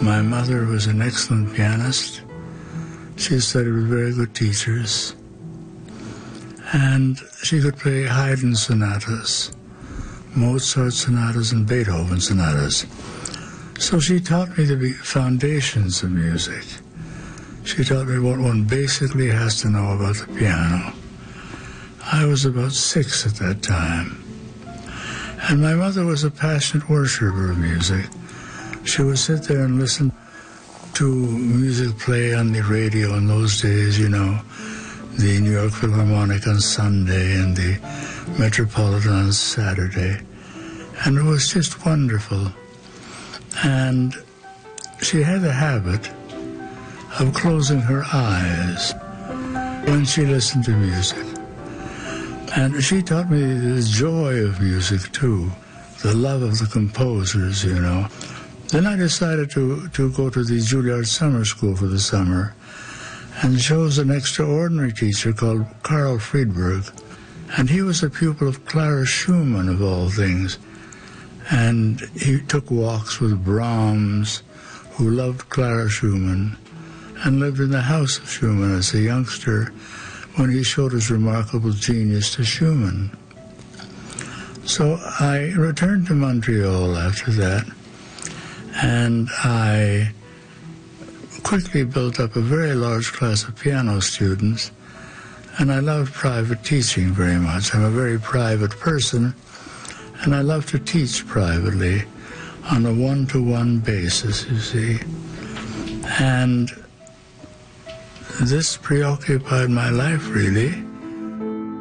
My mother was an excellent pianist. She studied with very good teachers. And she could play Haydn sonatas, Mozart sonatas, and Beethoven sonatas. So she taught me the foundations of music. She taught me what one basically has to know about the piano. I was about 6 at that time. And my mother was a passionate worshiper of music. She would sit there and listen to music play on the radio in those days, you know, the New York Philharmonic on Sunday and the Metropolitan on Saturday. And it was just wonderful. And she had the habit of closing her eyes when she listened to music. And she taught me the joy of music, too, the love of the composers, you know. Then I decided to go to the Juilliard Summer School for the summer and chose an extraordinary teacher called Carl Friedberg. And he was a pupil of Clara Schumann, of all things. And he took walks with Brahms, who loved Clara Schumann, and lived in the house of Schumann as a youngster when he showed his remarkable genius to Schumann. So I returned to Montreal after that, and I quickly built up a very large class of piano students, and I loved private teaching very much. I'm a very private person, and I love to teach privately on a one-to-one basis, you see. And this preoccupied my life, really.